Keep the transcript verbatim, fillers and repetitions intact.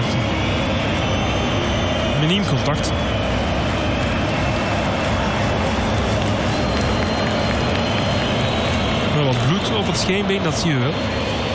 Miniem contact. Wel wat bloed op het scheenbeen, dat zie je wel.